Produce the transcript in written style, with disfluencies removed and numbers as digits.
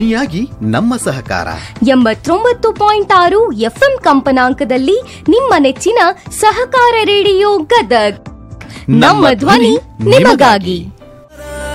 ಾಗಿ ನಮ್ಮ ಸಹಕಾರ 89.6 ಎಫ್ಎಂ ಕಂಪನಾಂಕದಲ್ಲಿ ನಿಮ್ಮ ನೆಚ್ಚಿನ ಸಹಕಾರ ರೇಡಿಯೋ ಗದಗ್ ನಮ್ಮ ಧ್ವನಿ ನಿಮಗಾಗಿ.